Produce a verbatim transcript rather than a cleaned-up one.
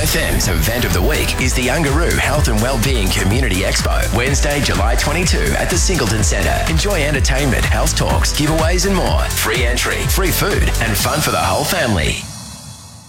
F M's event of the week is the Ungaroo Health and Wellbeing Community Expo, Wednesday, July twenty-second at the Singleton Centre. Enjoy entertainment, health talks, giveaways and more. Free entry, free food and fun for the whole family.